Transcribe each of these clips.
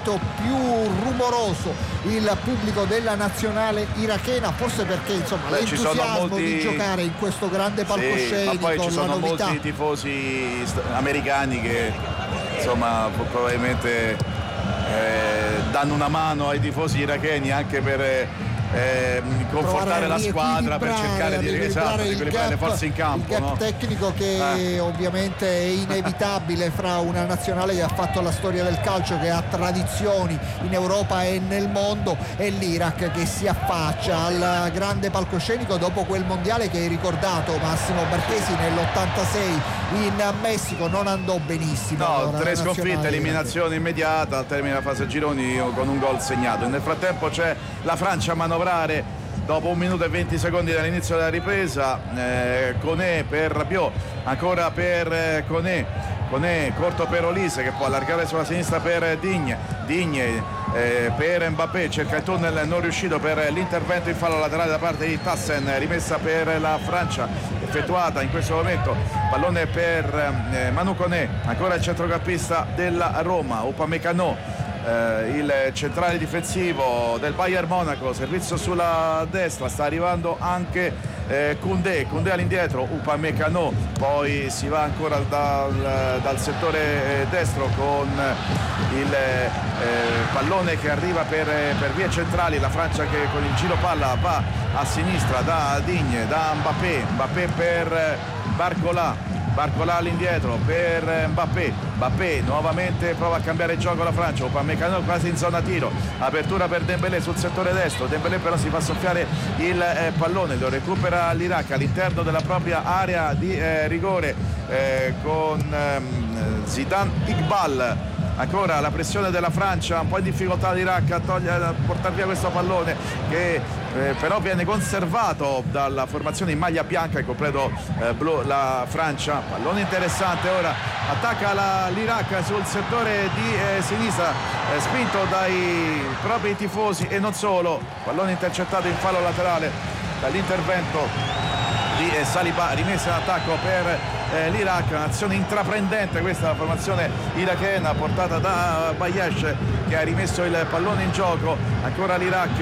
sentito più rumoroso il pubblico della nazionale irachena, forse perché insomma l'entusiasmo di giocare in questo grande palcoscenico, ma poi ci sono novità. molti tifosi americani che insomma probabilmente danno una mano ai tifosi iracheni anche per confortare la squadra, per cercare di riequilibrare le forze in campo. Il gap tecnico che ovviamente è inevitabile fra una nazionale che ha fatto la storia del calcio, che ha tradizioni in Europa e nel mondo, e l'Iraq che si affaccia al grande palcoscenico dopo quel mondiale che hai ricordato, Massimo Marchesi, nell'86 in Messico. Non andò benissimo. No, allora, 3 sconfitte, eliminazione immediata al termine della fase gironi con un gol segnato. Nel frattempo c'è la Francia a manovrare dopo 1 minuto e 20 secondi dall'inizio della ripresa. Koné per Rabiot, ancora per Koné, corto per Olise che può allargare sulla sinistra per Digne per Mbappé, cerca il tunnel, non riuscito per l'intervento in fallo laterale da parte di Tassen, rimessa per la Francia effettuata in questo momento, pallone per Manu Koné, ancora il centrocampista della Roma, Upamecano, il centrale difensivo del Bayern Monaco, servizio sulla destra, sta arrivando anche Koundé all'indietro, Upamecano, poi si va ancora dal settore destro con il pallone che arriva per vie centrali, la Francia che con il giro palla va a sinistra da Digne, da Mbappé per Barcola all'indietro per Mbappé nuovamente prova a cambiare il gioco la Francia, Upamecano quasi in zona tiro, apertura per Dembélé sul settore destro, Dembélé però si fa soffiare il pallone, lo recupera l'Iraq all'interno della propria area di rigore con Zidane Iqbal. Ancora la pressione della Francia, un po' in difficoltà l'Iraq a portare via questo pallone che però viene conservato dalla formazione in maglia bianca e completo blu, la Francia. Pallone interessante, ora attacca l'Iraq sul settore di sinistra, spinto dai propri tifosi e non solo, pallone intercettato in fallo laterale dall'intervento di Saliba, rimessa in attacco per l'Iraq, un'azione intraprendente questa, la formazione irachena portata da Bayesh che ha rimesso il pallone in gioco. Ancora l'Iraq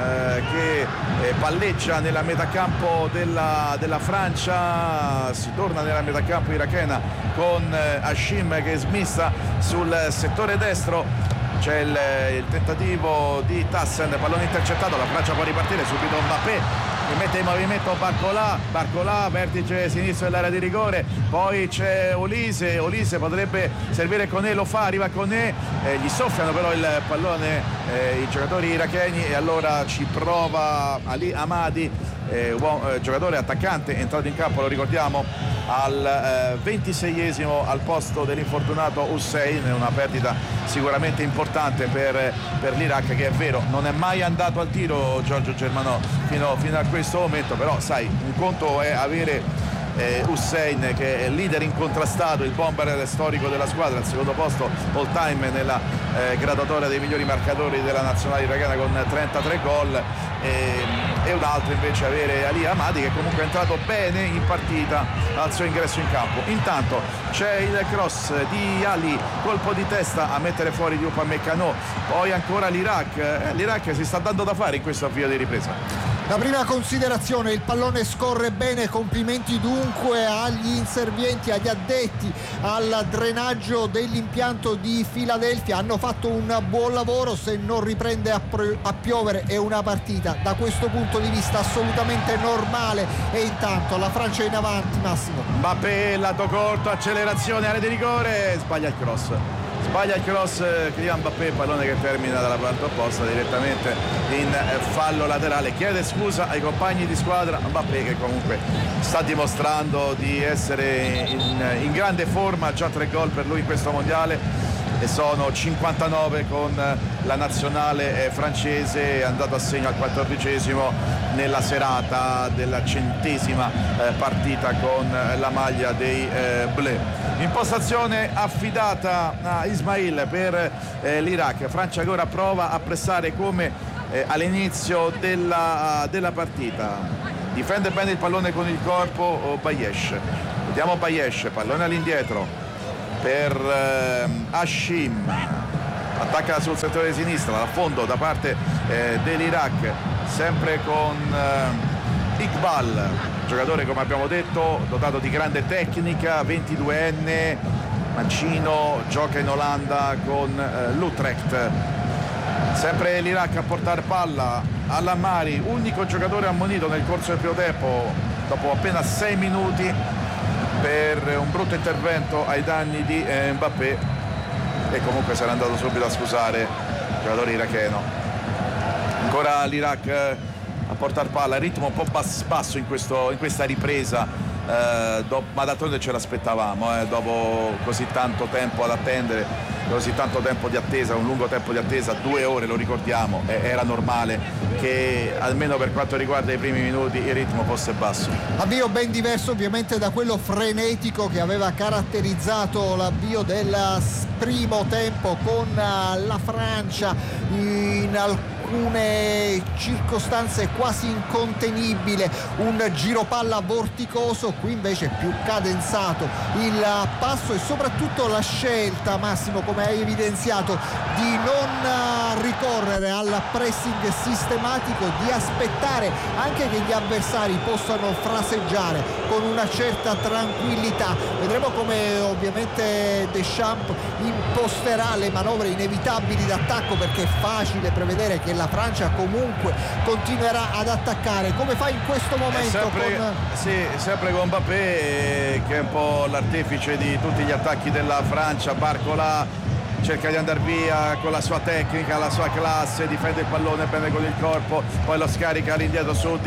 che palleggia nella metacampo della Francia, si torna nella metacampo irachena con Hashim che smissa sul settore destro, c'è il tentativo di Tassen, pallone intercettato, la Francia può ripartire, subito Mbappé che mette in movimento Barcola, vertice sinistro dell'area di rigore, poi c'è Olise potrebbe servire Koné, lo fa, arriva Koné, gli soffiano però il pallone i giocatori iracheni e allora ci prova Ali Hamadi, giocatore attaccante entrato in campo, lo ricordiamo, al 26esimo al posto dell'infortunato Hussein. È una perdita sicuramente importante per l'Iraq, che è vero non è mai andato al tiro Giorgio Germanò fino a questo momento, però sai, un conto è avere Hussein che è leader incontrastato, il bomber storico della squadra, al secondo posto all time nella graduatoria dei migliori marcatori della nazionale irachena con 33 gol, e un altro invece avere Ali Hamadi che comunque è entrato bene in partita al suo ingresso in campo. Intanto c'è il cross di Ali, colpo di testa a mettere fuori di Upamecano, poi ancora l'Iraq si sta dando da fare in questo avvio di ripresa. La prima considerazione: il pallone scorre bene, complimenti dunque agli inservienti, agli addetti al drenaggio dell'impianto di Filadelfia, hanno fatto un buon lavoro. Se non riprende a piovere è una partita da questo punto di vista assolutamente normale. E intanto la Francia è in avanti, Massimo. Mbappé, lato corto, accelerazione, area di rigore, sbaglia il cross Kylian Mbappé, pallone che termina dalla parte opposta direttamente in fallo laterale. Chiede scusa ai compagni di squadra Mbappé, che comunque sta dimostrando di essere in grande forma, già 3 gol per lui in questo mondiale e sono 59 con la nazionale francese, è andato a segno al 14esimo nella serata della 100ª partita con la maglia dei Bleu. Impostazione affidata a Ismail per l'Iraq. Francia che ora prova a pressare come all'inizio della partita. Difende bene il pallone con il corpo Bayesh. Vediamo Bayesh, pallone all'indietro per Hashim. attacca sul settore di sinistra, a fondo da parte dell'Iraq, sempre con Iqbal, giocatore come abbiamo detto dotato di grande tecnica, 22enne, mancino, gioca in Olanda con l'Utrecht. Sempre l'Iraq a portare palla all'Ammari, unico giocatore ammonito nel corso del primo tempo dopo appena 6 minuti per un brutto intervento ai danni di Mbappé, e comunque sarà andato subito a scusare il giocatore iracheno. Ancora l'Iraq a portare palla, ritmo un po' basso in questa ripresa, ma d'altronde ce l'aspettavamo, dopo così tanto tempo ad attendere, così tanto tempo di attesa, un lungo tempo di attesa, 2 ore lo ricordiamo, era normale che almeno per quanto riguarda i primi minuti il ritmo fosse basso. Avvio ben diverso ovviamente da quello frenetico che aveva caratterizzato l'avvio del primo tempo, con la Francia in alcune circostanze quasi incontenibile, un giro palla vorticoso, qui invece più cadenzato il passo e soprattutto la scelta, Massimo, come hai evidenziato, di non ricorrere al pressing sistematico, di aspettare anche che gli avversari possano fraseggiare con una certa tranquillità. Vedremo come ovviamente Deschamps imposterà le manovre inevitabili d'attacco, perché è facile prevedere che la Francia comunque continuerà ad attaccare, come fa in questo momento sempre con Mbappé, che è un po' l'artefice di tutti gli attacchi della Francia. Barcola cerca di andare via con la sua tecnica, la sua classe, difende il pallone bene con il corpo, poi lo scarica all'indietro su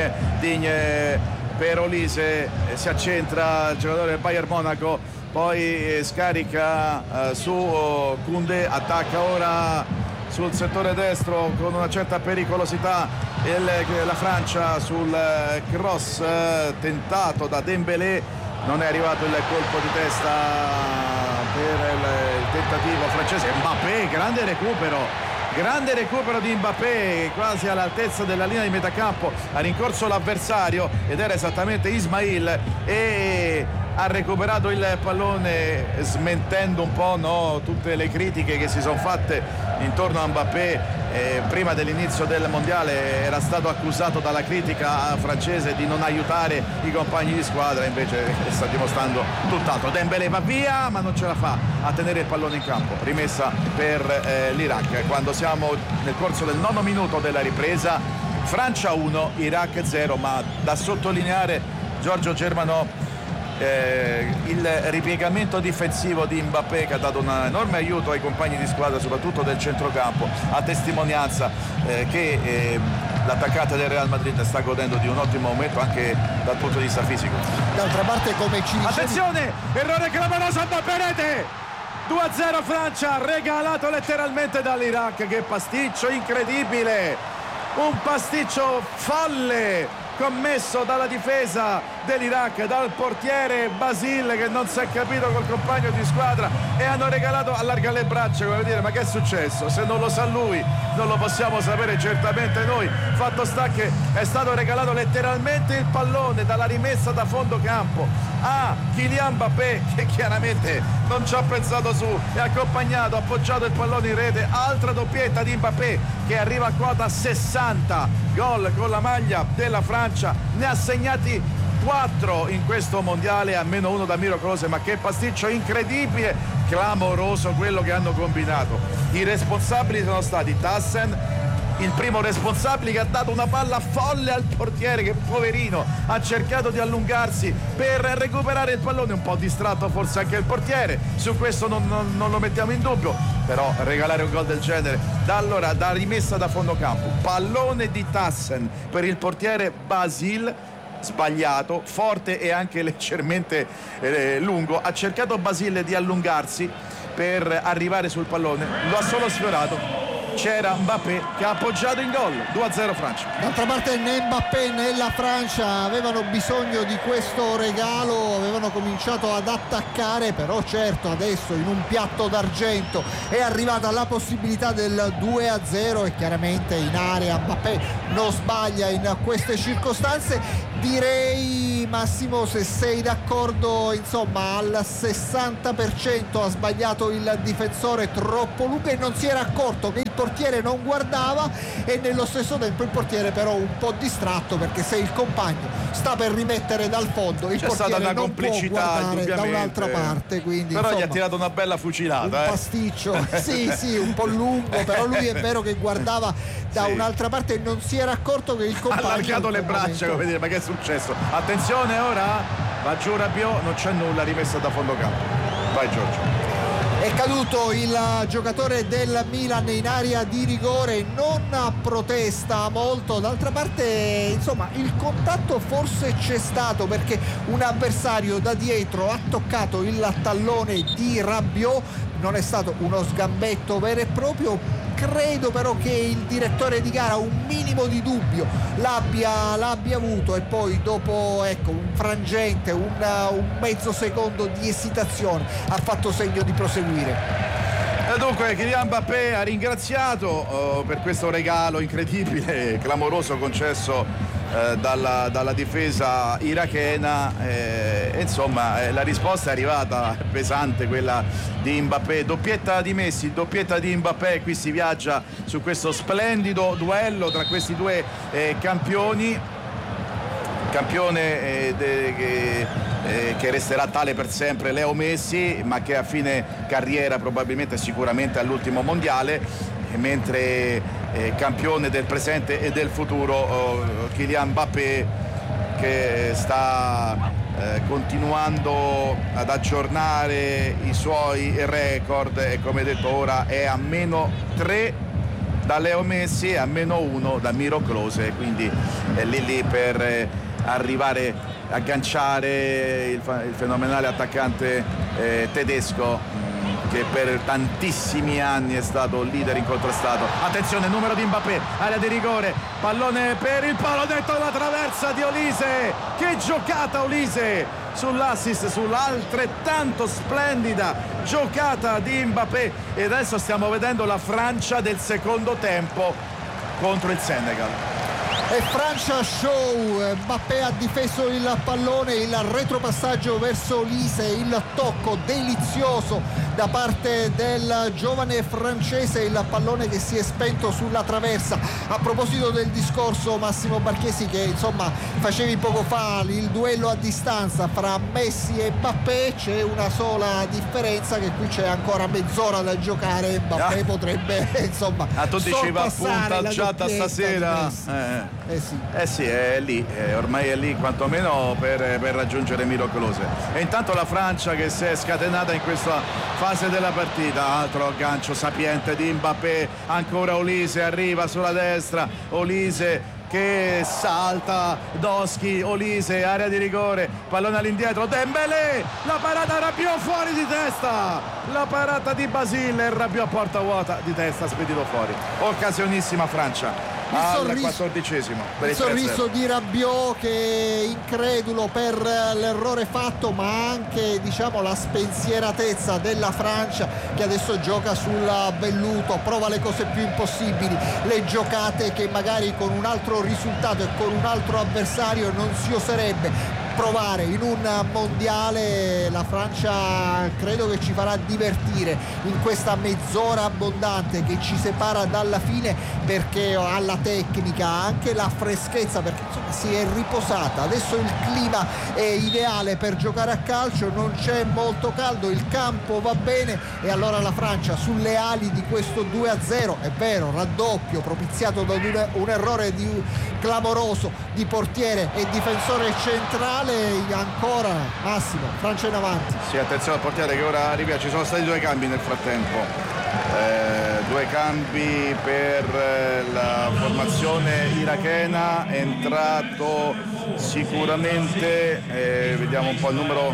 Digne per Olise, si accentra il giocatore del Bayern Monaco, poi scarica su Koundé, attacca ora sul settore destro con una certa pericolosità la Francia sul cross tentato da Dembélé, non è arrivato il colpo di testa per il tentativo francese. Mbappé, grande recupero di Mbappé, quasi all'altezza della linea di metacampo, ha rincorso l'avversario ed era esattamente Ismail e ha recuperato il pallone, smentendo un po' tutte le critiche che si sono fatte intorno a Mbappé. Prima dell'inizio del mondiale era stato accusato dalla critica francese di non aiutare i compagni di squadra, invece sta dimostrando tutt'altro. Dembélé va via, ma non ce la fa a tenere il pallone in campo. Rimessa per l'Iraq quando siamo nel corso del 9° minuto della ripresa. Francia 1, Iraq 0, ma da sottolineare, Giorgio Germano, il ripiegamento difensivo di Mbappé, che ha dato un enorme aiuto ai compagni di squadra, soprattutto del centrocampo, a testimonianza che l'attaccante del Real Madrid sta godendo di un ottimo momento anche dal punto di vista fisico. D'altra parte, come ci dicevi... Attenzione, errore clamoroso, Mbappé, rete! 2-0 Francia, regalato letteralmente dall'Iraq. Che pasticcio incredibile, un pasticcio folle commesso dalla difesa dell'Iraq, dal portiere Basile, che non si è capito col compagno di squadra, e hanno regalato, allarga le braccia come dire: ma che è successo? Se non lo sa lui non lo possiamo sapere certamente noi. Fatto sta che è stato regalato letteralmente il pallone dalla rimessa da fondo campo a Kylian Mbappé, che chiaramente non ci ha pensato su, e accompagnato, appoggiato il pallone in rete. Altra doppietta di Mbappé, che arriva a quota 60 gol con la maglia della Francia, ne ha segnati 4 in questo mondiale, a meno 1 da Miro Klose. Ma che pasticcio incredibile, clamoroso quello che hanno combinato. I responsabili sono stati Tassen, il primo responsabile, che ha dato una palla folle al portiere, che poverino ha cercato di allungarsi per recuperare il pallone, un po' distratto forse anche il portiere, su questo non lo mettiamo in dubbio, però regalare un gol del genere da rimessa da fondo campo, pallone di Tassen per il portiere Basile, sbagliato, forte e anche leggermente lungo. Ha cercato Basile di allungarsi per arrivare sul pallone, lo ha solo sfiorato. C'era Mbappé che ha appoggiato in gol. 2-0 Francia. D'altra parte né Mbappé né la Francia avevano bisogno di questo regalo, avevano cominciato ad attaccare, però certo adesso in un piatto d'argento è arrivata la possibilità del 2-0 e chiaramente in area Mbappé non sbaglia in queste circostanze. Direi, Massimo, se sei d'accordo, insomma al 60% ha sbagliato il difensore troppo lungo e non si era accorto che il portiere non guardava, e nello stesso tempo il portiere però un po' distratto, perché se il compagno sta per rimettere dal fondo il portiere non può guardare da un'altra parte, quindi però insomma, gli ha tirato una bella fucilata, un pasticcio sì, un po' lungo, però lui è vero che guardava da un'altra parte e non si era accorto che il compagno ha allargato le braccia, come dire, ma che è successo? Attenzione, ora va giù Rabiot, non c'è nulla, rimessa da fondo campo. Vai Giorgio. È caduto il giocatore del Milan in area di rigore, non protesta molto, d'altra parte insomma il contatto forse c'è stato, perché un avversario da dietro ha toccato il tallone di Rabiot, non è stato uno sgambetto vero e proprio. Credo però che il direttore di gara un minimo di dubbio l'abbia avuto, e poi dopo un frangente, un mezzo secondo di esitazione ha fatto segno di proseguire. E dunque Kylian Mbappé ha ringraziato per questo regalo incredibile, clamoroso concesso dalla difesa irachena, insomma la risposta è arrivata pesante, quella di Mbappé. Doppietta di Messi, doppietta di Mbappé, qui si viaggia su questo splendido duello tra questi due campione che resterà tale per sempre, Leo Messi, ma che a fine carriera probabilmente sicuramente all'ultimo mondiale, mentre campione del presente e del futuro Kylian Mbappé, che sta continuando ad aggiornare i suoi record, e come detto ora è a -3 da Leo Messi e a -1 da Miro Klose, quindi è lì per arrivare a agganciare il fenomenale attaccante tedesco, che per tantissimi anni è stato leader incontrastato. Attenzione, numero di Mbappé, area di rigore, pallone per il palo netto della traversa di Olise. Che giocata Olise sull'assist, sull'altrettanto splendida giocata di Mbappé. E adesso stiamo vedendo la Francia del secondo tempo contro il Senegal. E Francia show, Mbappé ha difeso il pallone, il retropassaggio verso Olise, il tocco delizioso da parte del giovane francese, il pallone che si è spento sulla traversa. A proposito del discorso, Massimo Marchesi, che insomma facevi poco fa, il duello a distanza fra Messi e Mbappé, c'è una sola differenza, che qui c'è ancora mezz'ora da giocare e Mbappé potrebbe insomma tu dici va punteggiata stasera. Sì, è lì, ormai è lì quantomeno per raggiungere Miro Klose. E intanto la Francia che si è scatenata in questa fase della partita, altro aggancio sapiente di Mbappé, ancora Olise arriva sulla destra, Olise che salta, Doschi, Olise, area di rigore, pallone all'indietro, Dembélé, la parata Rabiot fuori di testa, la parata di Basile, Rabiot porta vuota di testa, spedito fuori. Occasionissima Francia al 14esimo. Il sorriso di Rabiot, che è incredulo per l'errore fatto, ma anche diciamo la spensieratezza della Francia, che adesso gioca sul velluto, prova le cose più impossibili, le giocate che magari con un altro risultato e con un altro avversario non si oserebbe provare in un mondiale. La Francia credo che ci farà divertire in questa mezz'ora abbondante che ci separa dalla fine, perché ha la tecnica, anche la freschezza, perché insomma si è riposata, adesso il clima è ideale per giocare a calcio, non c'è molto caldo, il campo va bene, e allora la Francia sulle ali di questo 2-0, è vero, raddoppio propiziato da un errore clamoroso di portiere e difensore centrale. Ancora Massimo, Francia in avanti. Sì, attenzione al portiere che ora arriva, ci sono stati 2 cambi nel frattempo, 2 cambi per la formazione irachena. È entrato sicuramente, vediamo un po' il numero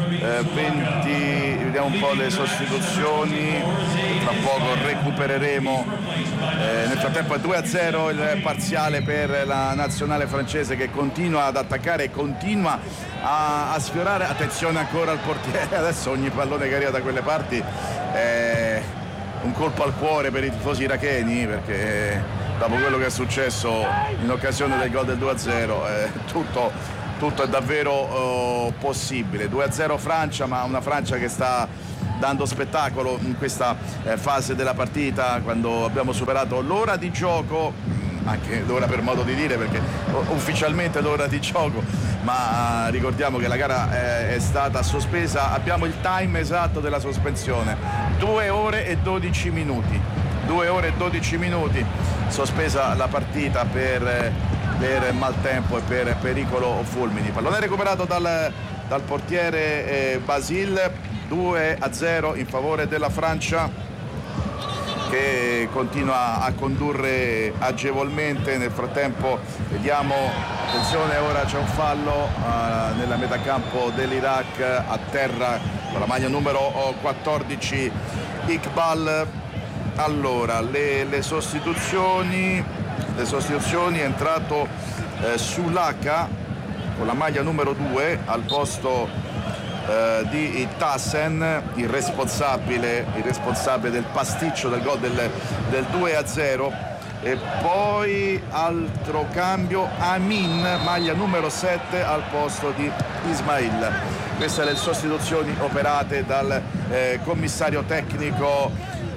20, vediamo un po' le sostituzioni, tra poco recupereremo. Nel frattempo è 2-0 il parziale per la nazionale francese, che continua ad attaccare e continua a sfiorare. Attenzione ancora al portiere, adesso ogni pallone che arriva da quelle parti è un colpo al cuore per i tifosi iracheni, perché dopo quello che è successo in occasione del gol del 2-0 tutto tutto è davvero possibile. 2-0 Francia, ma una Francia che sta dando spettacolo in questa fase della partita, quando abbiamo superato l'ora di gioco, anche l'ora per modo di dire, perché ufficialmente l'ora di gioco, ma ricordiamo che la gara è stata sospesa. Abbiamo il time esatto della sospensione: 2 ore e 12 minuti. 2 ore e 12 minuti sospesa la partita per maltempo e per pericolo fulmini. Pallone recuperato dal portiere Basile. 2-0 in favore della Francia, che continua a condurre agevolmente. Nel frattempo vediamo, attenzione, ora c'è un fallo nella metà campo dell'Iraq, a terra con la maglia numero 14 Iqbal. Allora le sostituzioni, è entrato Sulaka con la maglia numero 2 al posto di Tassen, il responsabile del pasticcio del gol del 2-0. E poi altro cambio, Amin, maglia numero 7 al posto di Ismail. Queste le sostituzioni operate dal commissario tecnico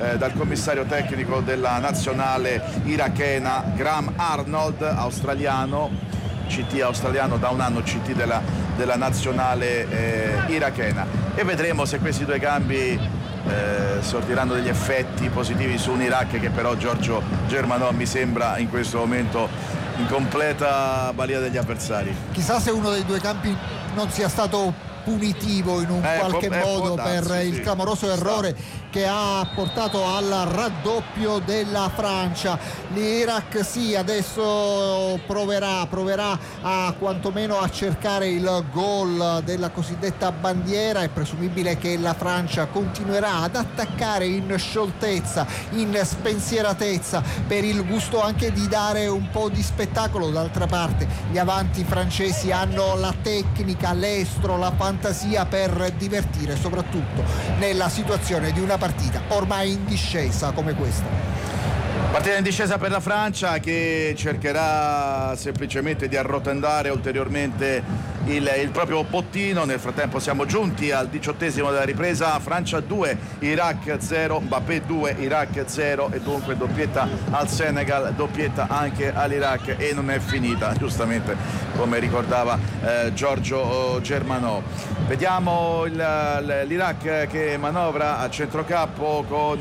della nazionale irachena, Graham Arnold, australiano, CT australiano, da un anno CT della nazionale irachena. E vedremo se questi due cambi sortiranno degli effetti positivi su un Iraq che però, Giorgio Germanò, mi sembra in questo momento in completa balia degli avversari. Chissà se uno dei due campi non sia stato punitivo in un qualche modo per il clamoroso errore che ha portato al raddoppio della Francia. L'Iraq adesso proverà a quantomeno a cercare il gol della cosiddetta bandiera. È presumibile che la Francia continuerà ad attaccare in scioltezza, in spensieratezza, per il gusto anche di dare un po' di spettacolo. D'altra parte gli avanti francesi hanno la tecnica, l'estro, la fantasia per divertire, soprattutto nella situazione di una partita ormai in discesa come questa. Partita in discesa per la Francia, che cercherà semplicemente di arrotondare ulteriormente il proprio bottino. Nel frattempo siamo giunti al 18esimo della ripresa. Francia 2, Iraq 0, Mbappé 2, Iraq 0, e dunque doppietta al Senegal, doppietta anche all'Iraq, e non è finita, giustamente come ricordava Giorgio Germanò. Vediamo l'Iraq che manovra a centrocampo con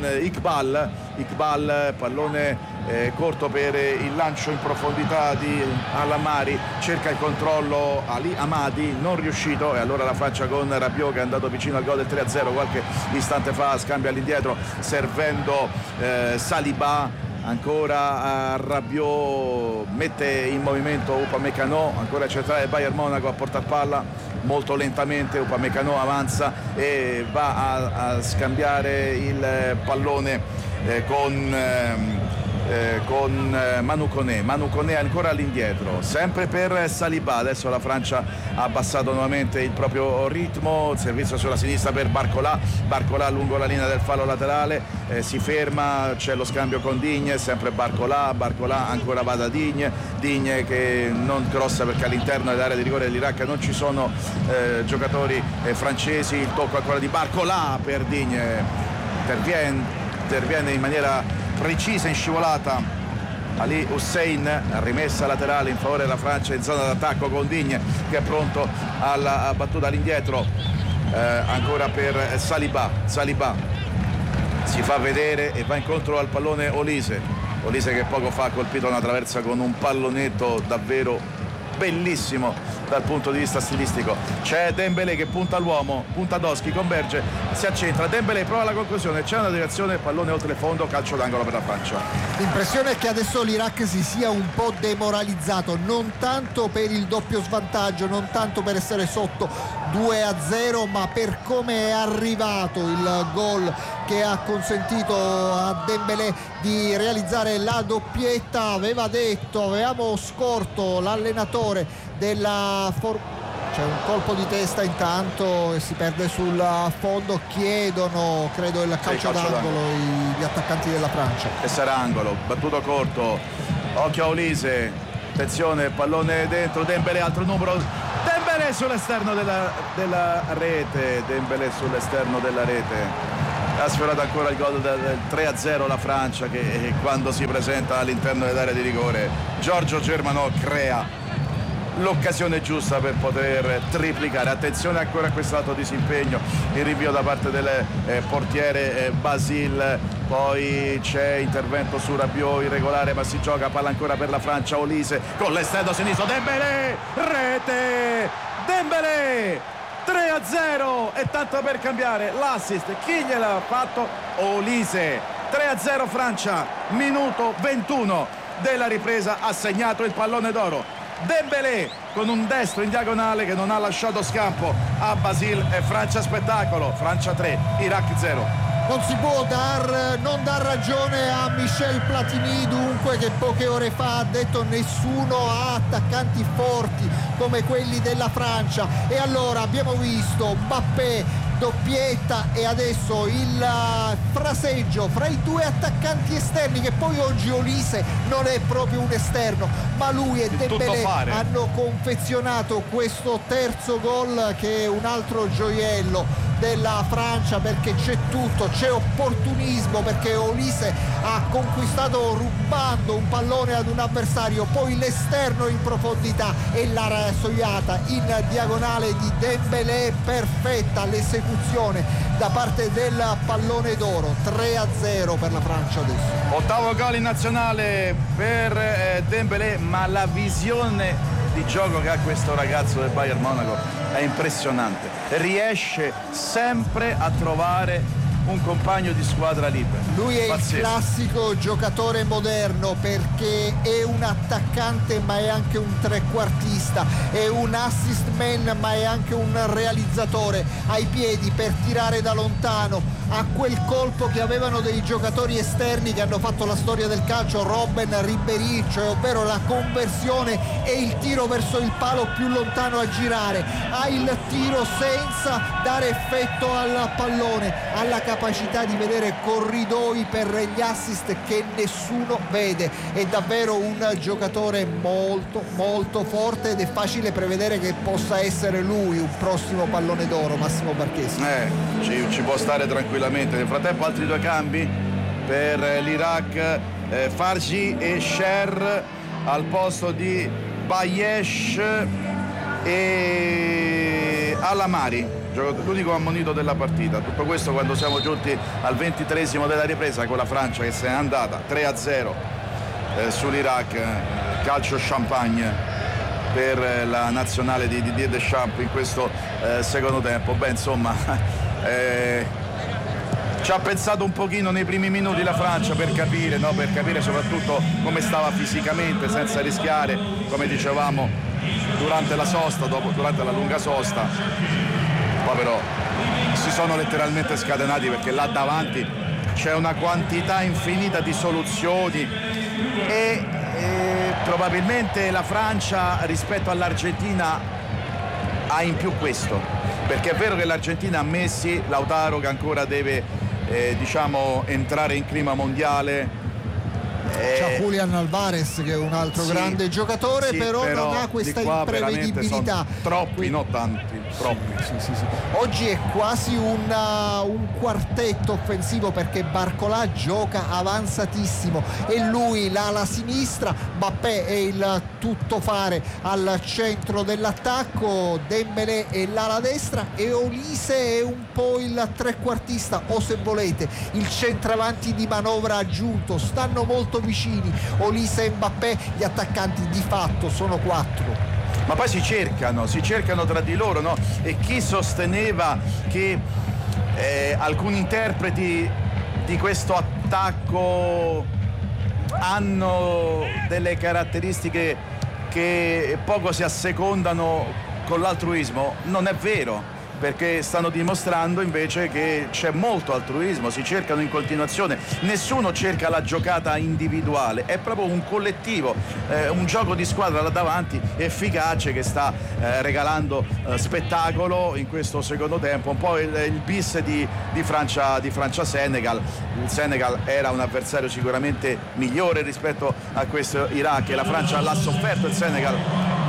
Iqbal, pallone corto per il lancio in profondità di Al-Amari, cerca il controllo Ali Amadi, non riuscito, e allora la Francia con Rabiot, che è andato vicino al gol del 3-0 qualche istante fa, scambia all'indietro servendo Saliba. Ancora Rabiot mette in movimento Upamecano, ancora centrale Bayern Monaco a portar palla molto lentamente. Upamecano avanza e va a scambiare il pallone con Manu Koné ancora all'indietro, sempre per Saliba. Adesso la Francia ha abbassato nuovamente il proprio ritmo, il servizio sulla sinistra per Barcola lungo la linea del fallo laterale, si ferma, c'è lo scambio con Digne, sempre Barcola ancora va da Digne che non crossa perché all'interno dell'area di rigore dell'Iraq non ci sono giocatori francesi. Il tocco ancora di Barcola per Digne, interviene in maniera precisa in scivolata Ali Hussein, rimessa laterale in favore della Francia in zona d'attacco con Digne, che è pronto alla battuta all'indietro, ancora per Saliba si fa vedere e va incontro al pallone Olise che poco fa ha colpito una traversa con un pallonetto davvero bellissimo dal punto di vista stilistico. C'è Dembélé che punta all'uomo, punta Doschi, converge, si accentra, Dembélé prova la conclusione, c'è una deviazione, pallone oltre il fondo, calcio d'angolo per la Francia. L'impressione è che adesso l'Iraq si sia un po' demoralizzato, non tanto per il doppio svantaggio, non tanto per essere sotto 2-0, ma per come è arrivato il gol che ha consentito a Dembélé di realizzare la doppietta. Avevamo scorto l'allenatore della c'è un colpo di testa intanto e si perde sul fondo. Chiedono, credo, il calcio d'angolo gli attaccanti della Francia, e sarà angolo, battuto corto. Occhio a Olise, attenzione, pallone dentro, Dembélé, altro numero, Dembélé sull'esterno della rete, Dembélé sull'esterno della rete. Ha sfiorato ancora il gol del 3-0 la Francia, che quando si presenta all'interno dell'area di rigore Giorgio Germanò crea l'occasione giusta per poter triplicare. Attenzione ancora a quest'altro disimpegno, il rinvio da parte del portiere Basile, poi c'è intervento su Rabiot irregolare, ma si gioca, palla ancora per la Francia, Olise con l'esterno sinistro, Dembélé, rete, Dembélé 3-0, e tanto per cambiare l'assist, chi gliel'ha fatto? Olise. 3-0 Francia, minuto 21 della ripresa, ha segnato il pallone d'oro Dembélé con un destro in diagonale che non ha lasciato scampo a Basile, e Francia spettacolo, Francia 3, Iraq 0. Non si può non dar ragione a Michel Platini, dunque, che poche ore fa ha detto nessuno ha attaccanti forti come quelli della Francia. E allora abbiamo visto Mbappé, doppietta, e adesso il fraseggio fra i due attaccanti esterni, che poi oggi Olise non è proprio un esterno, ma lui e Dembélé hanno confezionato questo terzo gol, che è un altro gioiello della Francia, perché c'è tutto, c'è opportunismo, perché Olise ha conquistato rubando un pallone ad un avversario, poi l'esterno in profondità e la rasoiata in diagonale di Dembélé, perfetta l'esecuzione da parte del pallone d'oro. 3-0 per la Francia adesso. Ottavo gol in nazionale per Dembélé, ma la visione di gioco che ha questo ragazzo del Bayern Monaco è impressionante, riesce sempre a trovare un compagno di squadra libero. Lui è il classico giocatore moderno, perché è un attaccante ma è anche un trequartista, è un assist man ma è anche un realizzatore, ha i piedi per tirare da lontano, ha quel colpo che avevano dei giocatori esterni che hanno fatto la storia del calcio, Robben, Ribéry, cioè ovvero la conversione e il tiro verso il palo più lontano a girare, ha il tiro senza dare effetto al pallone, ha la capacità di vedere corridoi per gli assist che nessuno vede. È davvero un giocatore molto molto forte, ed è facile prevedere che possa essere lui un prossimo pallone d'oro. Massimo Marchesi ci può stare tranquillamente. Nel frattempo altri due cambi per l'Iraq, Fargi e Sher al posto di Bayesh e Alamari, l'unico ammonito della partita. Tutto questo quando siamo giunti al 23esimo della ripresa, con la Francia che se n'è andata 3-0 sull'Iraq. Calcio champagne per la nazionale di Didier Deschamps in questo secondo tempo. Insomma, ci ha pensato un pochino nei primi minuti la Francia per capire soprattutto come stava fisicamente, senza rischiare, come dicevamo, durante la sosta, durante la lunga sosta. Poi però si sono letteralmente scatenati, perché là davanti c'è una quantità infinita di soluzioni, e probabilmente la Francia rispetto all'Argentina ha in più questo, perché è vero che l'Argentina ha Messi, Lautaro che ancora deve entrare in clima mondiale, c'è Julián Álvarez che è un altro grande giocatore, però non ha questa imprevedibilità. Troppi, non tanti, troppi. Sì. Oggi è quasi un quartetto offensivo, perché Barcola gioca avanzatissimo e lui l'ala sinistra, Mbappé è il tuttofare al centro dell'attacco, Dembélé è l'ala destra e Olise è un po' il trequartista, o se volete il centravanti di manovra aggiunto. Stanno molto vicini Olise e Mbappé, gli attaccanti di fatto sono 4. Ma poi si cercano tra di loro, no? E chi sosteneva che alcuni interpreti di questo attacco hanno delle caratteristiche che poco si assecondano con l'altruismo, non è vero, perché stanno dimostrando invece che c'è molto altruismo, si cercano in continuazione, nessuno cerca la giocata individuale, è proprio un collettivo, un gioco di squadra là davanti efficace che sta regalando spettacolo in questo secondo tempo. Un po' il bis di Francia-Senegal. Il Senegal era un avversario sicuramente migliore rispetto a questo Iraq, e la Francia l'ha sofferto il Senegal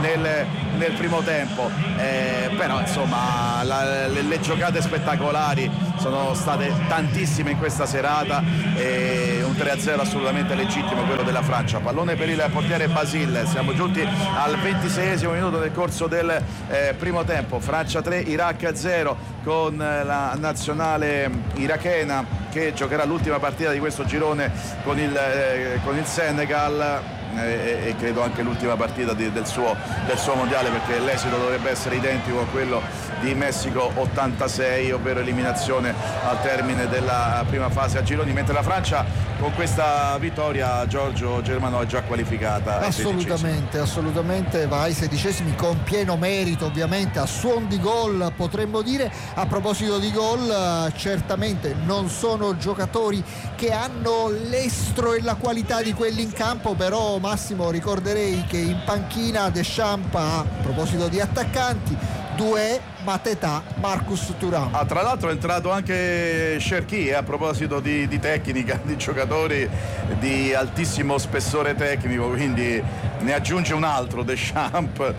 nel primo tempo, però insomma le giocate spettacolari sono state tantissime in questa serata, e un 3-0 assolutamente legittimo quello della Francia. Pallone per il portiere Basile. Siamo giunti al 26esimo minuto del corso del primo tempo. Francia 3, Iraq 0, con la nazionale irachena che giocherà l'ultima partita di questo girone con il Senegal, e credo anche l'ultima partita del suo mondiale, perché l'esito dovrebbe essere identico a quello di Messico 86, ovvero eliminazione al termine della prima fase a gironi, mentre la Francia con questa vittoria, Giorgio Germano, è già qualificata. Assolutamente va ai 16esimi con pieno merito, ovviamente a suon di gol, potremmo dire. A proposito di gol, certamente non sono giocatori che hanno l'estro e la qualità di quelli in campo, però Massimo, ricorderei che in panchina Deschamps, a proposito di attaccanti, Doué, Mateta, Marcus Thuram. Tra l'altro è entrato anche Cherki, a proposito di tecnica, di giocatori di altissimo spessore tecnico, quindi ne aggiunge un altro Deschamps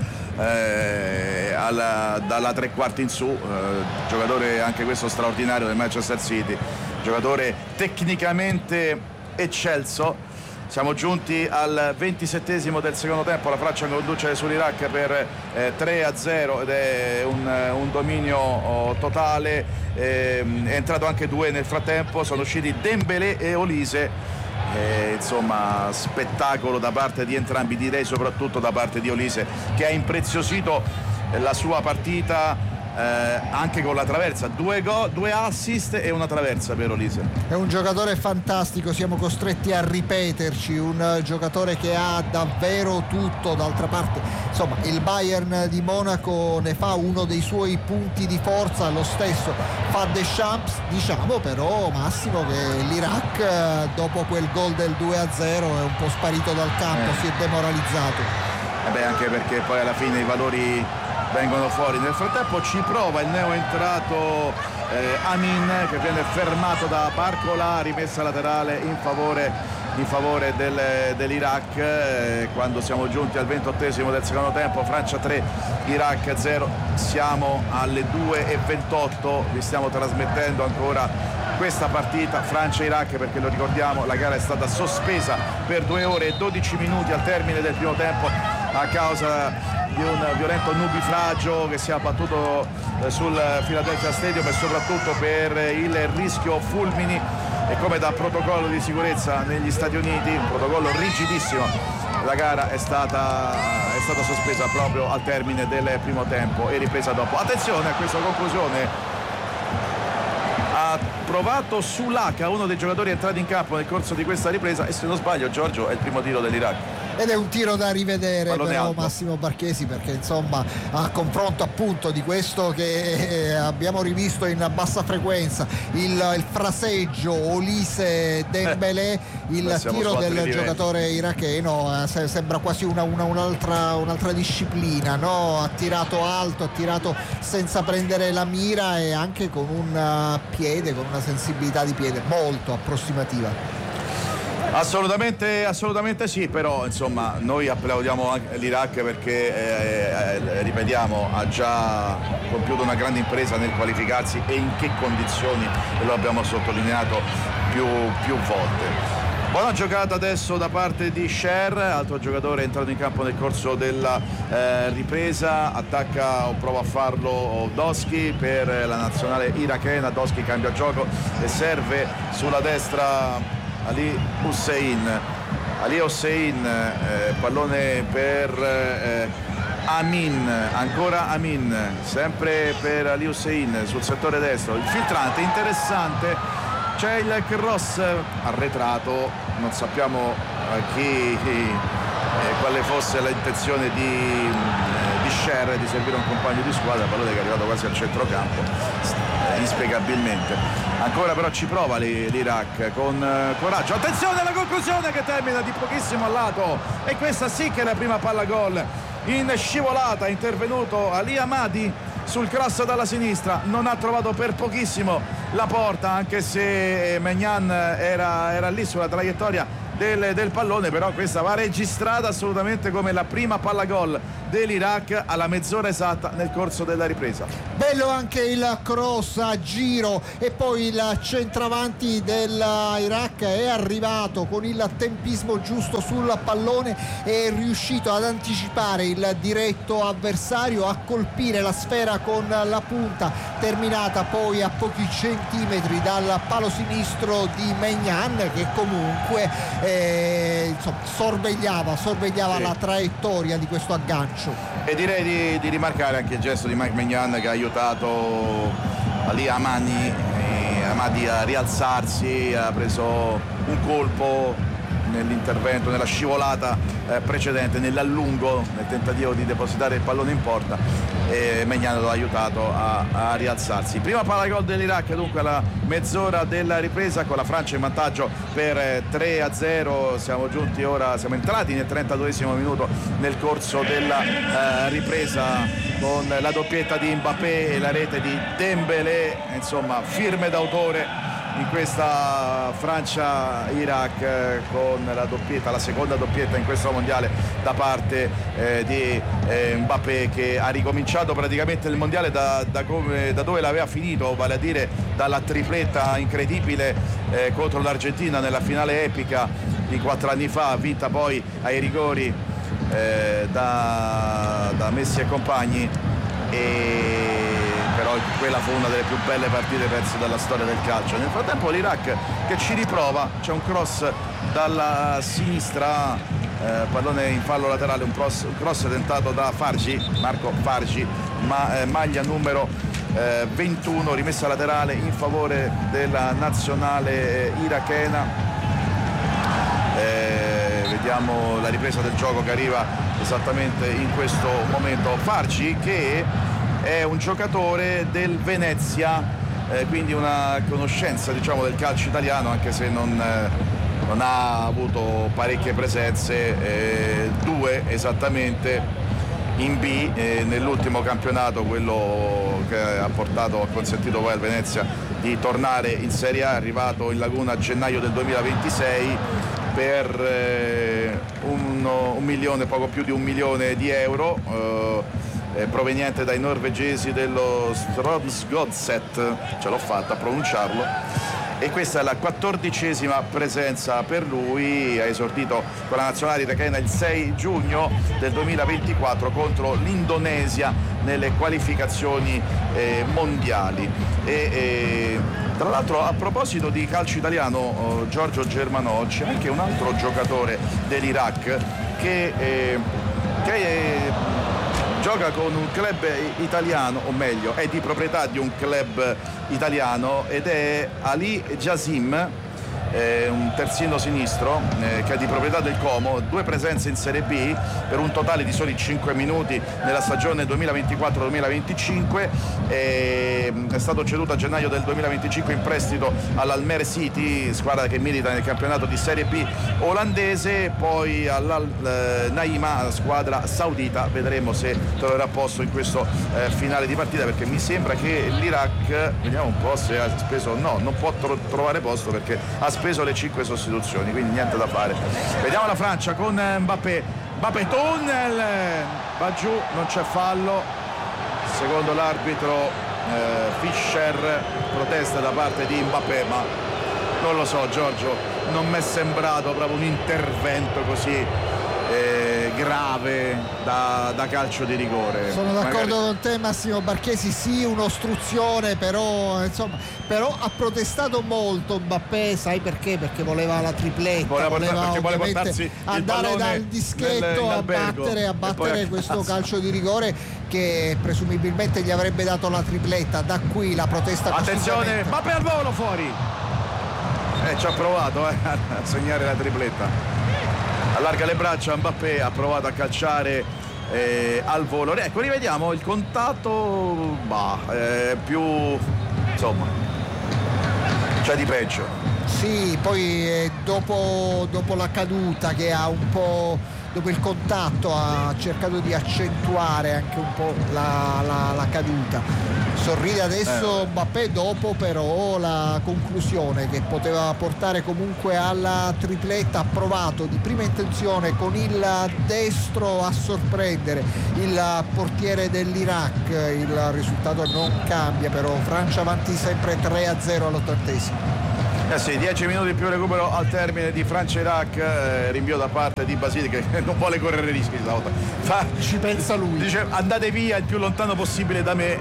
dalla tre quarti in su, giocatore anche questo straordinario del Manchester City, giocatore tecnicamente eccelso. Siamo giunti al 27esimo del secondo tempo, la Francia conduce sull'Iraq per 3-0 ed è un dominio totale. È entrato anche Doué nel frattempo, sono usciti Dembélé e Olise. Insomma, spettacolo da parte di entrambi, direi soprattutto da parte di Olise, che ha impreziosito la sua partita anche con la traversa, due assist e una traversa per Olise. È un giocatore fantastico, siamo costretti a ripeterci, un giocatore che ha davvero tutto. D'altra parte, insomma, il Bayern di Monaco ne fa uno dei suoi punti di forza, lo stesso fa Deschamps. Diciamo però, Massimo, che l'Iraq dopo quel gol del 2-0 è un po' sparito dal campo, si è demoralizzato. Anche perché poi alla fine i valori vengono fuori. Nel frattempo ci prova il neoentrato Amin, che viene fermato da Barcola, rimessa laterale in favore dell'Iraq, quando siamo giunti al 28esimo del secondo tempo. Francia 3, Iraq 0. Siamo alle 2:28, vi stiamo trasmettendo ancora questa partita Francia-Iraq, perché lo ricordiamo, la gara è stata sospesa per 2 ore e 12 minuti al termine del primo tempo a causa di un violento nubifragio che si è abbattuto sul Philadelphia Stadium, e soprattutto per il rischio fulmini, e come da protocollo di sicurezza negli Stati Uniti, un protocollo rigidissimo, la gara è stata sospesa proprio al termine del primo tempo e ripresa dopo. Attenzione a questa conclusione. Ha provato Sulaka, uno dei giocatori entrati in campo nel corso di questa ripresa, e se non sbaglio, Giorgio, è il primo tiro dell'Iraq. Ed è un tiro da rivedere, Pallone però alto. Massimo Barchesi, perché insomma, a confronto appunto di questo che abbiamo rivisto in bassa frequenza, il fraseggio Olise-Dembélé, il tiro del giocatore iracheno sembra quasi un'altra disciplina, no? Ha tirato alto, ha tirato senza prendere la mira, e anche con un piede, con una sensibilità di piede molto approssimativa. Assolutamente sì, però insomma noi applaudiamo anche l'Iraq perché ripetiamo, ha già compiuto una grande impresa nel qualificarsi, e in che condizioni, e lo abbiamo sottolineato più volte. Buona giocata adesso da parte di Sher, altro giocatore entrato in campo nel corso della ripresa, attacca o prova a farlo Doski per la nazionale irachena. Doski cambia gioco e serve sulla destra Ali Hussein, pallone per Amin, ancora Amin, sempre per Ali Hussein sul settore destro, il filtrante interessante, c'è il cross arretrato, non sappiamo quale fosse l'intenzione di Sher di servire un compagno di squadra, pallone che è arrivato quasi al centrocampo, inspiegabilmente. Ancora però ci prova l'Iraq con coraggio. Attenzione alla conclusione che termina di pochissimo a lato, e questa sì che è la prima palla gol in scivolata. È intervenuto Ali Hamadi sul cross dalla sinistra, non ha trovato per pochissimo la porta, anche se Maignan era lì sulla traiettoria del pallone, però questa va registrata assolutamente come la prima palla gol dell'Iraq alla mezz'ora esatta nel corso della ripresa. Bello anche il cross a giro, e poi il centravanti dell'Iraq è arrivato con il tempismo giusto sul pallone, è riuscito ad anticipare il diretto avversario, a colpire la sfera con la punta, terminata poi a pochi centimetri dal palo sinistro di Maignan, che comunque sorvegliava sì, la traiettoria di questo aggancio. E direi di rimarcare anche il gesto di Mike Maignan, che ha aiutato Ali Amadi a rialzarsi, ha preso un colpo nell'intervento, nella scivolata precedente, nell'allungo, nel tentativo di depositare il pallone in porta, e Maignan lo ha aiutato a rialzarsi. Prima palla gol dell'Iraq dunque alla mezz'ora della ripresa, con la Francia in vantaggio per 3-0. Siamo entrati nel 32esimo minuto nel corso della ripresa, con la doppietta di Mbappé e la rete di Dembélé, insomma firme d'autore in questa Francia-Iraq, con la seconda doppietta in questo mondiale da parte di Mbappé, che ha ricominciato praticamente il mondiale da dove l'aveva finito, vale a dire dalla tripletta incredibile contro l'Argentina nella finale epica di 4 anni fa, vinta poi ai rigori da Messi e compagni, però quella fu una delle più belle partite perse della storia del calcio. Nel frattempo l'Iraq che ci riprova, c'è un cross dalla sinistra, pallone in fallo laterale, un cross tentato da Marco Fargi, maglia numero 21, rimessa laterale in favore della nazionale irachena. Vediamo la ripresa del gioco che arriva esattamente in questo momento. Fargi, che è un giocatore del Venezia, quindi una conoscenza del calcio italiano, anche se non ha avuto parecchie presenze, 2 esattamente in B, nell'ultimo campionato, quello che ha consentito poi al Venezia di tornare in Serie A, è arrivato in Laguna a gennaio del 2026 per poco più di 1 milione di euro, proveniente dai norvegesi dello Strømsgodset, ce l'ho fatta a pronunciarlo, e questa è la 14ª presenza per lui. Ha esordito con la nazionale irachena il 6 giugno del 2024 contro l'Indonesia nelle qualificazioni mondiali. Tra l'altro, a proposito di calcio italiano, Giorgio Germanò, c'è anche un altro giocatore dell'Iraq che gioca con un club italiano, o meglio è di proprietà di un club italiano, ed è Ali Jasim, un terzino sinistro che è di proprietà del Como, 2 presenze in Serie B per un totale di soli 5 minuti nella stagione 2024-2025. È stato ceduto a gennaio del 2025 in prestito all'Almer City, squadra che milita nel campionato di Serie B olandese, poi all'Al Naima, squadra saudita. Vedremo se troverà posto in questo finale di partita, perché mi sembra che l'Iraq, vediamo un po' se ha speso, no, non può trovare posto perché ha speso le 5 sostituzioni, quindi niente da fare. Vediamo la Francia con Mbappé, tunnel, va giù, non c'è fallo secondo l'arbitro Fischer, protesta da parte di Mbappé, ma non lo so Giorgio, non mi è sembrato proprio un intervento così grave da calcio di rigore. Sono d'accordo con te Massimo Barchesi, sì, un'ostruzione, però ha protestato molto Mbappé, sai perché? Perché voleva la tripletta, voleva portarsi andare dal dischetto a battere questo calcio di rigore che presumibilmente gli avrebbe dato la tripletta. Da qui la protesta. Attenzione, Mbappé al volo, fuori, ci ha provato a segnare la tripletta. Allarga le braccia Mbappé, ha provato a calciare al volo. Ecco, rivediamo il contatto, più insomma c'è di peggio. Sì, poi dopo la caduta, che ha un po', dopo il contatto ha cercato di accentuare anche un po' la caduta. Sorride adesso Mbappé dopo però la conclusione che poteva portare comunque alla tripletta. Ha provato di prima intenzione con il destro a sorprendere il portiere dell'Iraq. Il risultato non cambia, però Francia avanti sempre 3-0 all'80°. Sì, 10 minuti più recupero al termine di Francia-Iraq, rinvio da parte di Basile che non vuole correre rischi stavolta. Ci pensa lui. Dice andate via il più lontano possibile da me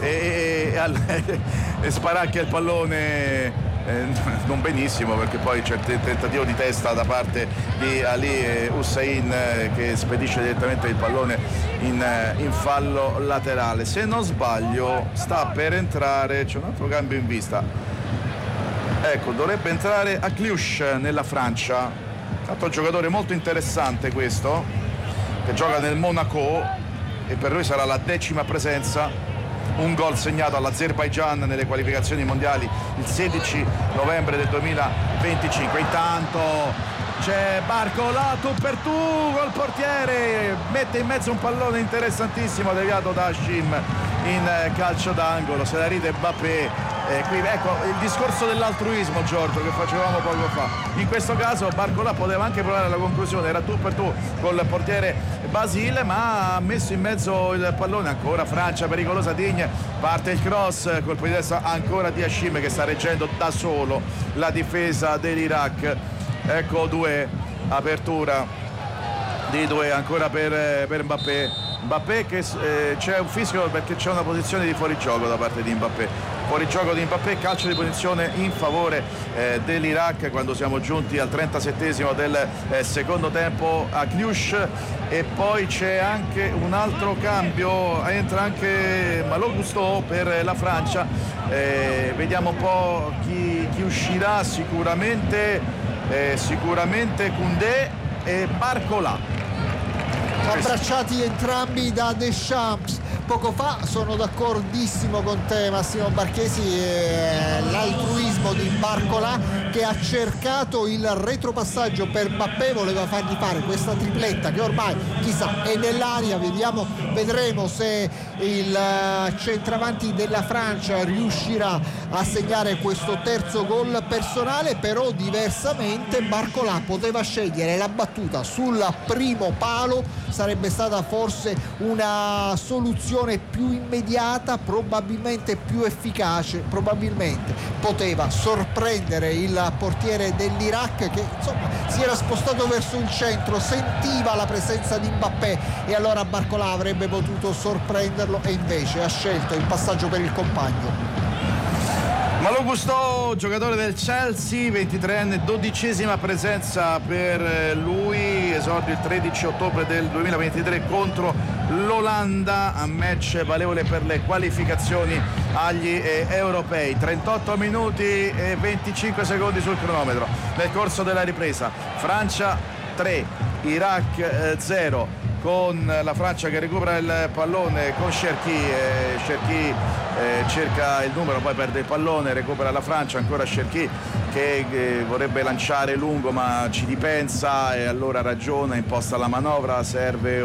e sparacchia il pallone non benissimo, perché poi c'è il tentativo di testa da parte di Ali Hussein che spedisce direttamente il pallone in fallo laterale. Se non sbaglio sta per entrare, c'è un altro cambio in vista. Ecco, dovrebbe entrare Akliouche nella Francia, tanto un giocatore molto interessante questo, che gioca nel Monaco e per lui sarà la 10ª presenza, un gol segnato all'Azerbaigian nelle qualificazioni mondiali il 16 novembre del 2025. Intanto c'è Barcola, tu per tu col portiere, mette in mezzo un pallone interessantissimo deviato da Hashim in calcio d'angolo, se la ride Mbappé. Qui ecco il discorso dell'altruismo, Giorgio, che facevamo poco fa. In questo caso Barcola poteva anche provare la conclusione, era tu per tu col portiere Basile, ma ha messo in mezzo il pallone. Ancora Francia pericolosa, Digne, parte il cross, colpo di testa ancora di Hashim che sta reggendo da solo la difesa dell'Iraq. Ecco apertura di due ancora per Mbappé che c'è un fischio perché c'è una posizione di fuorigioco da parte di Mbappé. Fuorigioco di Mbappé, calcio di punizione in favore dell'Iraq quando siamo giunti al 37° del secondo tempo. Akliouche, e poi c'è anche un altro cambio, entra anche Malo Gusto per la Francia. Vediamo un po' chi uscirà, sicuramente Koundé e Barcola. Abbracciati entrambi da Deschamps. Poco fa sono d'accordissimo con te, Massimo Barchesi, l'altruismo di Barcola che ha cercato il retropassaggio per Mbappé, voleva fargli fare questa tripletta che ormai chissà è nell'aria. Vedremo se il centravanti della Francia riuscirà a segnare questo terzo gol personale, però diversamente Barcola poteva scegliere la battuta sul primo palo, sarebbe stata forse una soluzione più immediata, probabilmente più efficace, probabilmente poteva sorprendere il portiere dell'Iraq che insomma si era spostato verso il centro, sentiva la presenza di Mbappé e allora Barcola avrebbe potuto sorprenderlo e invece ha scelto il passaggio per il compagno. Malo Gusto, giocatore del Chelsea, 23enne, 12ª presenza per lui, esordio il 13 ottobre del 2023 contro l'Olanda, a match valevole per le qualificazioni agli europei. 38 minuti e 25 secondi sul cronometro nel corso della ripresa. Francia 3, Iraq 0, con la Francia che recupera il pallone con Cherki cerca il numero, poi perde il pallone, recupera la Francia, ancora Cherki che vorrebbe lanciare lungo ma ci ripensa e allora ragiona, imposta la manovra, serve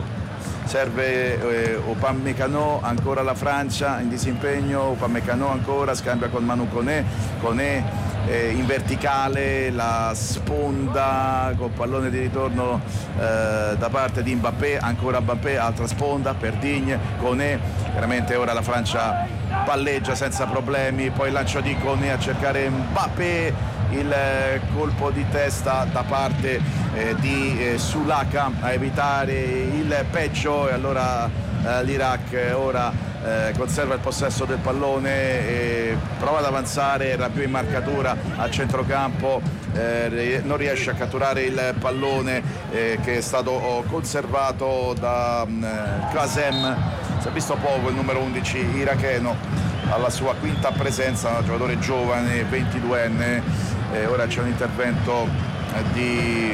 Upamecano, ancora la Francia in disimpegno, Upamecano ancora, scambia con Manu Koné in verticale, la sponda col pallone di ritorno da parte di Mbappé, ancora Mbappé, altra sponda per Digne, Koné, veramente ora la Francia palleggia senza problemi, poi il lancio di Koné a cercare Mbappé, il colpo di testa da parte di Sulaka a evitare il peggio e allora l'Iraq ora conserva il possesso del pallone e prova ad avanzare, era più in marcatura a centrocampo, non riesce a catturare il pallone che è stato conservato da Qasem. Si è visto poco il numero 11 iracheno alla sua quinta presenza, un giocatore giovane, 22enne. Ora c'è un intervento di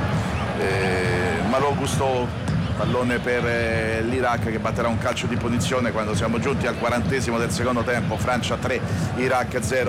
Malo Gusto, pallone per l'Iraq che batterà un calcio di punizione quando siamo giunti al 40° del secondo tempo. Francia 3, Iraq 0.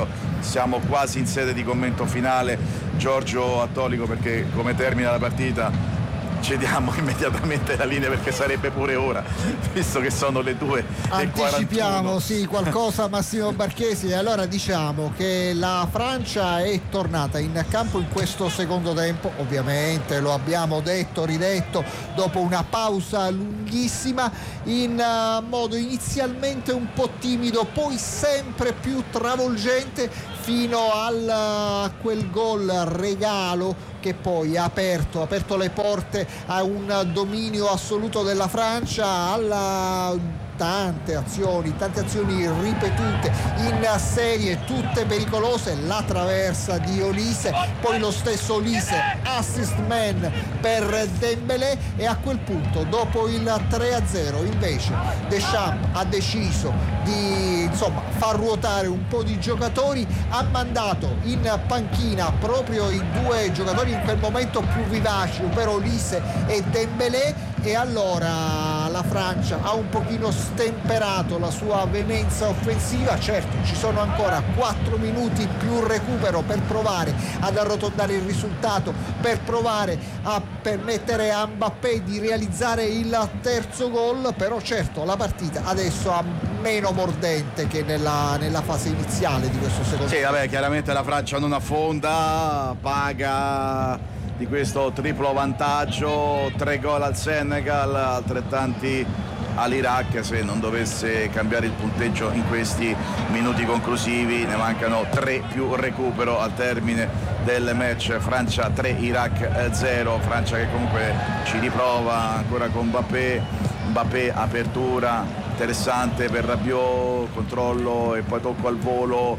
siamo quasi in sede di commento finale. Giorgio Attolico, perché come termina la partita cediamo immediatamente la linea, perché sarebbe pure ora, visto che sono le 2:41. Anticipiamo sì qualcosa Massimo Barchesi. E allora diciamo che la Francia è tornata in campo in questo secondo tempo, ovviamente lo abbiamo detto, ridetto, dopo una pausa lunghissima, in modo inizialmente un po' timido, poi sempre più travolgente, fino a quel gol regalo che poi ha aperto le porte a un dominio assoluto della Francia, alla tante azioni ripetute in serie, tutte pericolose, la traversa di Olise, poi lo stesso Olise assist man per Dembélé, e a quel punto, dopo il 3-0, invece Deschamps ha deciso di far ruotare un po' di giocatori, ha mandato in panchina proprio i 2 giocatori in quel momento più vivaci, ovvero Olise e Dembélé, e allora la Francia ha un pochino stemperato la sua veemenza offensiva. Certo, ci sono ancora 4 minuti più recupero per provare ad arrotondare il risultato, per provare a permettere a Mbappé di realizzare il terzo gol, però certo la partita adesso ha meno mordente che nella fase iniziale di questo secondo tempo. Sì, vabbè, chiaramente la Francia non affonda, paga di questo triplo vantaggio, 3 gol al Senegal, altrettanti all'Iraq. Se non dovesse cambiare il punteggio in questi minuti conclusivi, ne mancano 3 più recupero al termine del match. Francia 3, Iraq 0. Francia che comunque ci riprova ancora con Mbappé, apertura interessante per Rabiot, controllo e poi tocco al volo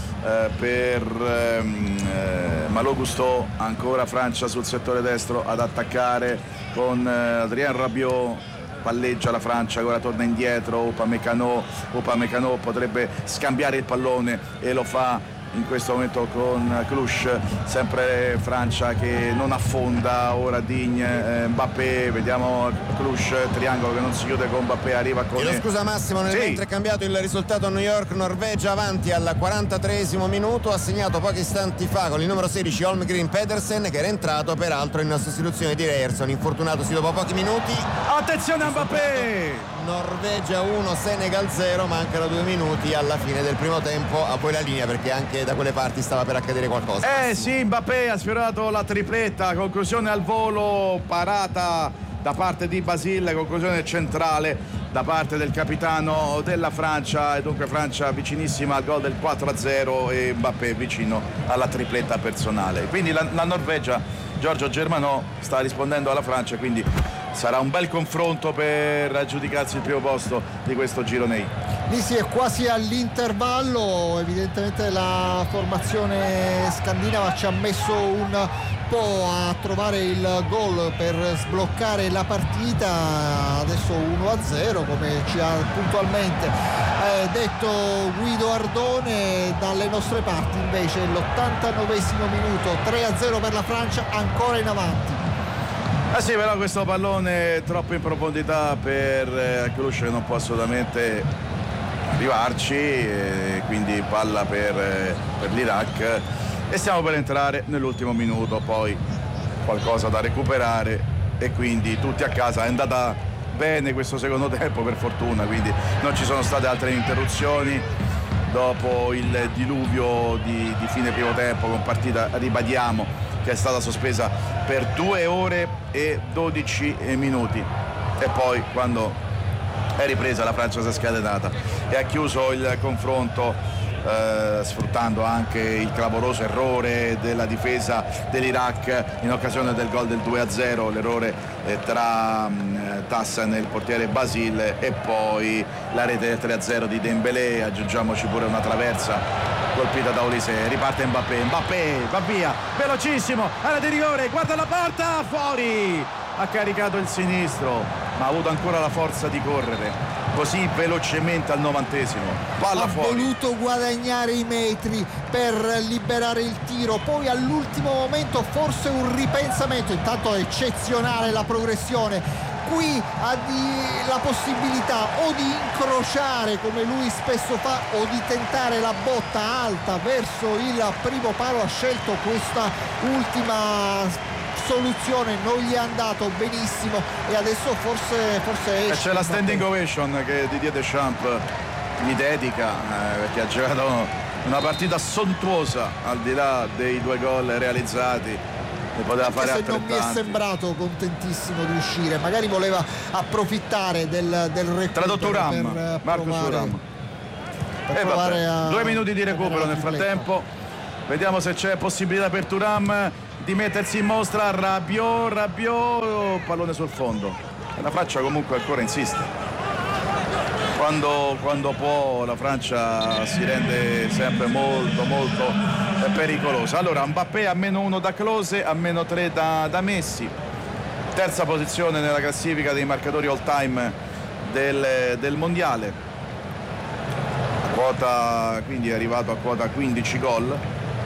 per Malo Gusto. Ancora Francia sul settore destro ad attaccare con Adrien Rabiot, palleggia la Francia, ora torna indietro Upamecano potrebbe scambiare il pallone e lo fa in questo momento con Cluj. Sempre Francia che non affonda, ora Digne, Mbappé, vediamo Cluj, triangolo che non si chiude con Mbappé, arriva con... Chiedo scusa Massimo, nel mentre è cambiato il risultato a New York, Norvegia avanti al 43esimo minuto, ha segnato pochi istanti fa con il numero 16 Holmgren Pedersen, che era entrato peraltro in sostituzione di Ryerson, infortunatosi dopo pochi minuti. Attenzione a Mbappé! Norvegia 1, Senegal 0, mancano 2 minuti alla fine del primo tempo. A voi la linea, perché anche da quelle parti stava per accadere qualcosa. Sì, Mbappé ha sfiorato la tripletta, conclusione al volo, parata da parte di Basile, conclusione centrale da parte del capitano della Francia, e dunque Francia vicinissima al gol del 4-0 e Mbappé vicino alla tripletta personale. Quindi la Norvegia, Giorgio Germanò, sta rispondendo alla Francia, quindi sarà un bel confronto per aggiudicarsi il primo posto di questo girone. Lì si è quasi all'intervallo, evidentemente la formazione scandinava ci ha messo un po' a trovare il gol per sbloccare la partita. Adesso 1-0, come ci ha puntualmente detto Guido Ardone. Dalle nostre parti invece l'89esimo minuto, 3-0 per la Francia, ancora in avanti. Sì, però questo pallone è troppo in profondità per Cluj, che non può assolutamente arrivarci, quindi palla per l'Iraq, e stiamo per entrare nell'ultimo minuto, poi qualcosa da recuperare e quindi tutti a casa. È andata bene questo secondo tempo, per fortuna, quindi non ci sono state altre interruzioni dopo il diluvio di fine primo tempo, con partita, ribadiamo, che è stata sospesa per 2 ore e 12 minuti, e poi quando è ripresa la Francia si è scatenata e ha chiuso il confronto sfruttando anche il clamoroso errore della difesa dell'Iraq in occasione del gol del 2-0, l'errore tra Tassan e il portiere Basile, e poi la rete del 3-0 di Dembélé. Aggiungiamoci pure una traversa colpita da Olise. Riparte Mbappé va via velocissimo, area di rigore, guarda la porta, fuori, ha caricato il sinistro ma ha avuto ancora la forza di correre così velocemente al 90esimo, palla fuori. Ha voluto guadagnare i metri per liberare il tiro, poi all'ultimo momento forse un ripensamento. Intanto eccezionale la progressione qui ha la possibilità o di incrociare come lui spesso fa o di tentare la botta alta verso il primo palo. Ha scelto questa ultima soluzione, non gli è andato benissimo e adesso forse esce. C'è la standing ovation che Didier Deschamps gli dedica perché ha giocato una partita sontuosa, al di là dei 2 gol realizzati, ne poteva fare altrettanti. Non mi è sembrato contentissimo di uscire, magari voleva approfittare del recupero. Tradotto Thuram, Marcus Thuram. 2 minuti di recupero nel frattempo, vediamo se c'è possibilità per Thuram di mettersi in mostra. Rabiot, pallone sul fondo. La Francia comunque ancora insiste. Quando può la Francia si rende sempre molto pericolosa. Allora Mbappé a -1 da Klose, a -3 da Messi. Terza posizione nella classifica dei marcatori all time del mondiale. Quindi è arrivato a quota 15 gol.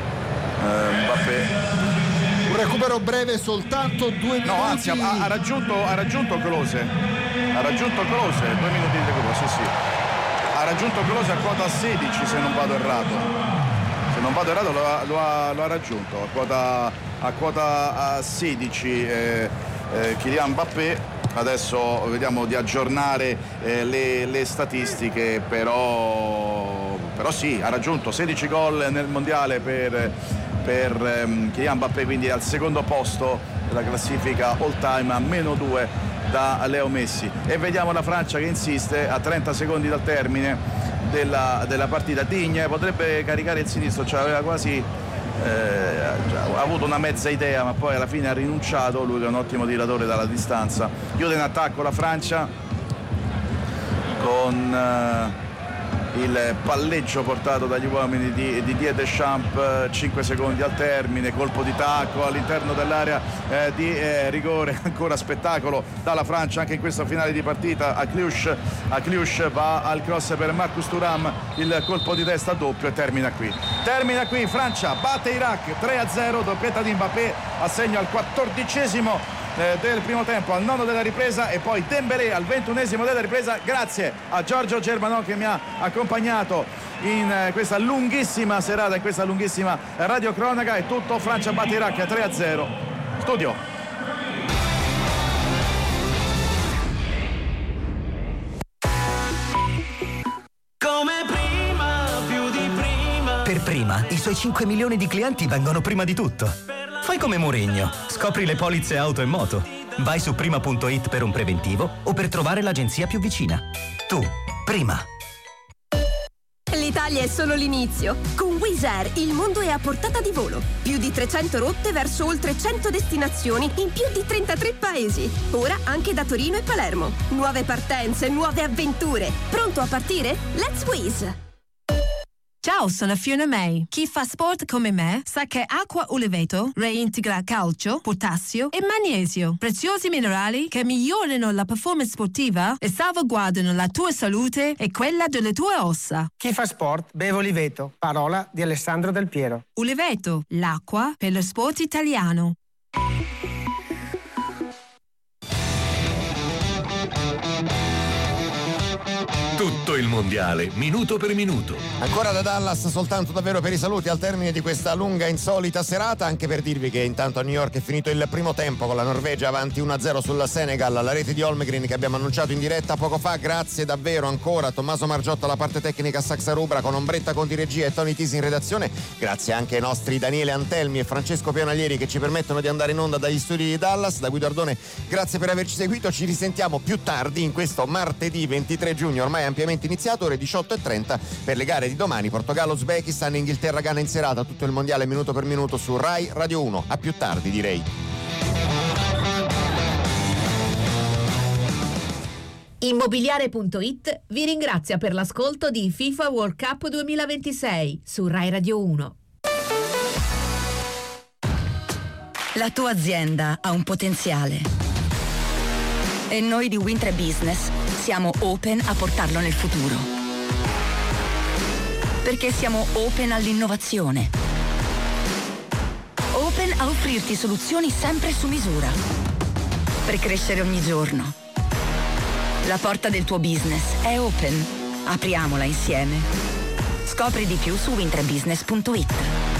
Mbappé. Un recupero breve, soltanto 2 minuti. No, anzi, ha raggiunto Klose. Ha raggiunto Klose, 2 minuti di recupero, sì. Ha raggiunto Klose a quota 16, se non vado errato. Se non vado errato lo ha raggiunto a quota 16 Kylian Mbappé. Adesso vediamo di aggiornare le statistiche, però sì, ha raggiunto 16 gol nel mondiale per Kylian Mbappé, quindi al secondo posto della classifica all time, a -2 da Leo Messi. E vediamo la Francia che insiste a 30 secondi dal termine della partita. Digne potrebbe caricare il sinistro, cioè aveva quasi ha avuto una mezza idea, ma poi alla fine ha rinunciato. Lui che è un ottimo tiratore dalla distanza. Chiude in attacco la Francia con il palleggio portato dagli uomini di Didier Deschamps. 5 secondi al termine, colpo di tacco all'interno dell'area di rigore. Ancora spettacolo dalla Francia anche in questo finale di partita. A Cluj va al cross per Marcus Thuram, il colpo di testa doppio e termina qui. Francia batte Iraq 3-0, doppietta di Mbappé a segno al 14° del primo tempo, al 9° della ripresa, e poi Dembélé al 21° della ripresa. Grazie a Giorgio Germanon che mi ha accompagnato in questa lunghissima serata, in questa lunghissima radiocronaca. È tutto, Francia batte Iraq 3-0. Studio. Come prima, più di prima. Per Prima, i suoi 5 milioni di clienti vengono prima di tutto. Fai come Mourinho, scopri le polizze auto e moto. Vai su prima.it per un preventivo o per trovare l'agenzia più vicina. Tu, Prima. L'Italia è solo l'inizio. Con Wizz Air il mondo è a portata di volo. Più di 300 rotte verso oltre 100 destinazioni in più di 33 paesi. Ora anche da Torino e Palermo. Nuove partenze, nuove avventure. Pronto a partire? Let's Wizz! Ciao, sono Fiona May. Chi fa sport come me sa che acqua Uliveto reintegra calcio, potassio e magnesio, preziosi minerali che migliorano la performance sportiva e salvaguardano la tua salute e quella delle tue ossa. Chi fa sport beve Uliveto. Parola di Alessandro Del Piero. Uliveto, l'acqua per lo sport italiano. Tutto il mondiale, minuto per minuto. Ancora da Dallas, soltanto davvero per i saluti al termine di questa lunga e insolita serata, anche per dirvi che intanto a New York è finito il primo tempo con la Norvegia avanti 1-0 sul Senegal, la rete di Holmgren che abbiamo annunciato in diretta poco fa. Grazie davvero ancora a Tommaso Margiotta alla parte tecnica, Saxa Rubra con Ombretta Conti regia e Tony Tisi in redazione. Grazie anche ai nostri Daniele Antelmi e Francesco Pianalieri che ci permettono di andare in onda dagli studi di Dallas. Da Guido Ardone, grazie per averci seguito, ci risentiamo più tardi in questo martedì 23 giugno, ormai ampiamente iniziato, ore 18:30 per le gare di domani, Portogallo, Uzbekistan, Inghilterra, Ghana in serata, tutto il mondiale minuto per minuto su Rai Radio 1. A più tardi, direi. Immobiliare.it vi ringrazia per l'ascolto di FIFA World Cup 2026 su Rai Radio 1. La tua azienda ha un potenziale e noi di Wintre Business siamo open a portarlo nel futuro. Perché siamo open all'innovazione. Open a offrirti soluzioni sempre su misura. Per crescere ogni giorno La porta del tuo business è open. Apriamola insieme. Scopri di più su wintrebusiness.it.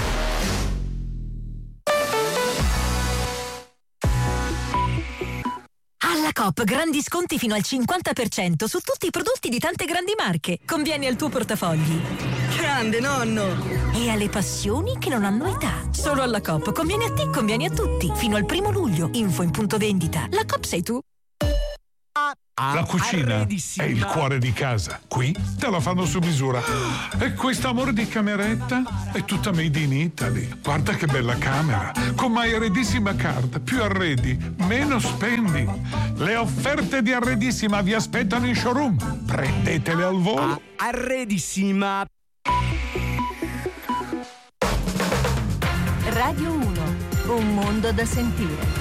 Alla Coop grandi sconti fino al 50% su tutti i prodotti di tante grandi marche. Convieni al tuo portafogli. Grande nonno! E alle passioni che non hanno età. Solo alla Coop. Convieni a te, convieni a tutti. Fino al 1 luglio. Info in punto vendita. La Coop sei tu. La cucina è il cuore di casa. Qui te la fanno su misura. E questa amore di cameretta è tutta made in Italy. Guarda che bella camera. Con My Arredissima Card. Più arredi, meno spendi. Le offerte di Arredissima vi aspettano in showroom. Prendetele al volo. Arredissima. Radio 1. Un mondo da sentire.